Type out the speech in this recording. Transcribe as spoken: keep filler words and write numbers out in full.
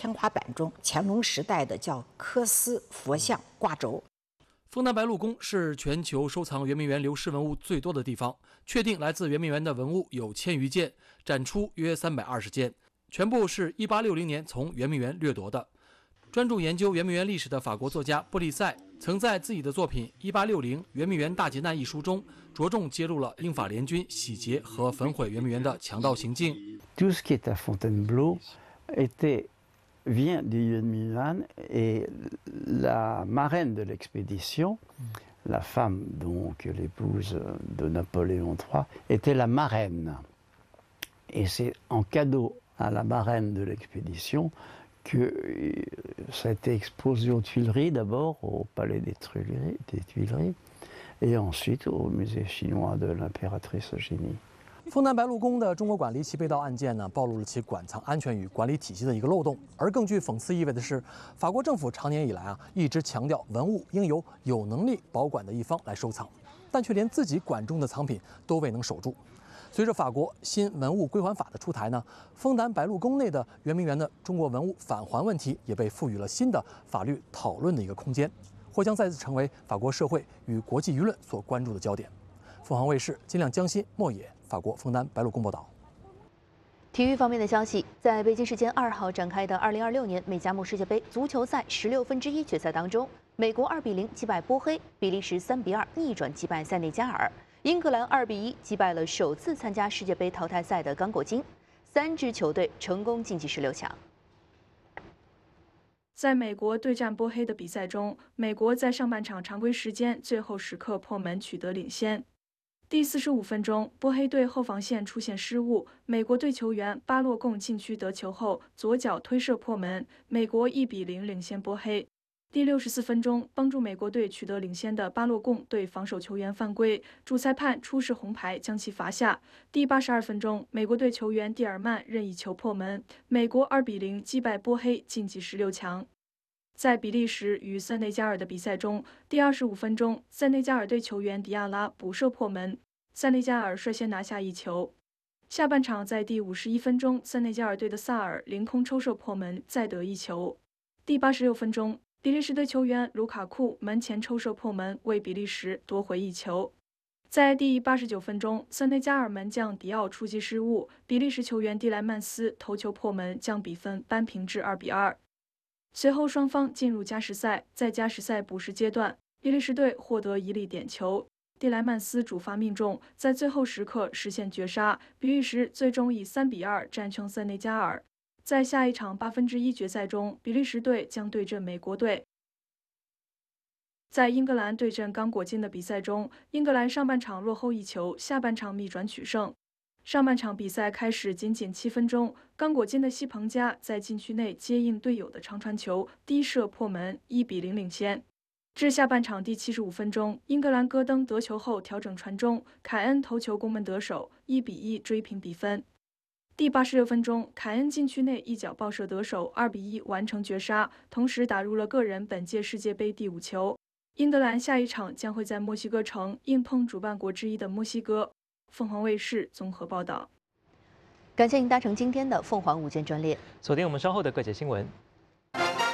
天花板中乾隆时代的叫科斯佛像挂轴。 枫丹白露宫是全球收藏圆明园流失文物最多的地方，确定来自圆明园的文物有千余件，展出约三百二十件，全部是一八六零年从圆明园掠夺的。专注研究圆明园历史的法国作家波利塞曾在自己的作品《一八六零圆明园大劫难》一书中，着重揭露了英法联军洗劫和焚毁圆明园的强盗行径。 Tout ce qui est à Fontainebleau était vient du Yuan Milan et la marraine de l'expédition, la femme donc l'épouse de Napoléon trois, était la marraine. Et c'est en cadeau à la marraine de l'expédition que ça a été exposé aux Tuileries d'abord, au palais des Tuileries, des Tuileries, et ensuite au musée chinois de l'impératrice Eugénie. 枫丹白露宫的中国馆离奇被盗案件呢，暴露了其馆藏安全与管理体系的一个漏洞。而更具讽刺意味的是，法国政府长年以来啊，一直强调文物应由有能力保管的一方来收藏，但却连自己管中的藏品都未能守住。随着法国新文物归还法的出台呢，枫丹白露宫内的圆明园的中国文物返还问题也被赋予了新的法律讨论的一个空间，或将再次成为法国社会与国际舆论所关注的焦点。凤凰卫视金亮、江欣、莫野，法国枫丹白露宫报道。 体育方面的消息，在北京时间二号展开的二零二六年美加墨世界杯足球赛十六分之一决赛当中，美国二比零击败波黑，比利时三比二逆转击败塞内加尔。英格兰二比一击败了首次参加世界杯淘汰赛的刚果金，三支球队成功晋级十六强。 在美国对战波黑的比赛中，美国在上半场常规时间最后时刻破门取得领先。第四十五分钟，波黑队后防线出现失误，美国队球员巴洛贡禁区得球后左脚推射破门，美国一比零领先波黑。第六十四分钟，帮助美国队取得领先的巴洛贡对防守球员犯规，主裁判出示红牌将其罚下。第八十二分钟，美国队球员蒂尔曼任意球破门，美国二比零击败波黑，晋级十六强。在比利时与塞内加尔的比赛中，第二十五分钟，塞内加尔队球员迪亚拉补射破门，塞内加尔率先拿下一球。下半场在第五十一分钟，塞内加尔队的萨尔凌空抽射破门，再得一球。第八十六分钟，比利时队球员卢卡库门前抽射破门，为比利时夺回一球。在第八十九分钟，塞内加尔门将迪奥出击失误，比利时球员蒂莱曼斯头球破门，将比分扳平至二比二。随后双方进入加时赛，在加时赛补时阶段，比利时队获得一粒点球，蒂莱曼斯主罚命中，在最后时刻实现绝杀，比利时最终以三比二战胜塞内加尔。在下一场八分之一决赛中，比利时队将对阵美国队。在英格兰对阵刚果金的比赛中，英格兰上半场落后一球，下半场逆转取胜。上半场比赛开始仅仅七分钟，刚果金的西彭加在禁区内接应队友的长传球，低射破门，一比零领先。至下半场第七十五分钟，英格兰戈登得球后调整传中，凯恩头球攻门得手，一比一追平比分。第八十六分钟，凯恩禁区内一脚爆射得手，二比一完成绝杀，同时打入了个人本届世界杯第五球。英格兰下一场将会在墨西哥城硬碰主办国之一的墨西哥。凤凰卫视综合报道。 感谢您搭乘今天的凤凰午间专列， 锁定我们稍后的各界新闻。